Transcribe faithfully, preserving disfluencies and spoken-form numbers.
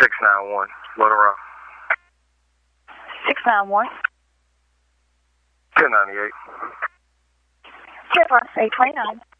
six nine one, Little Rock. six nine one. ten ninety-eight. Chevron eight twenty-nine.